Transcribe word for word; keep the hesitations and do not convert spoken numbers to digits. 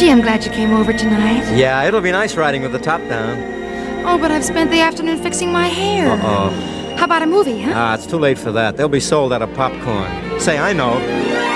Gee, I'm glad you came over tonight. Yeah, it'll be nice riding with the top down. Oh, but I've spent the afternoon fixing my hair. Uh-oh. How about a movie, huh? Ah, it's too late for that. They'll be sold out of popcorn. Say, I know.